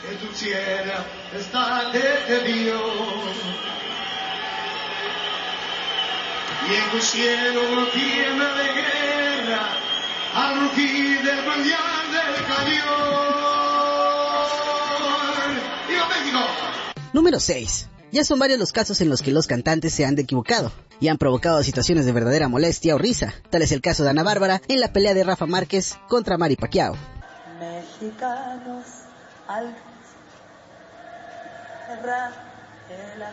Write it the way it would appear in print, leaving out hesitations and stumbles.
en tu tierra está de Dios. Y en tu cielo tiembla de guerra al rugir del bandear del cañón. ¡Viva México! Número 6. Ya son varios los casos en los que los cantantes se han equivocado y han provocado situaciones de verdadera molestia o risa. Tal es el caso de Ana Bárbara en la pelea de Rafa Márquez contra Manny Pacquiao. Mexicanos al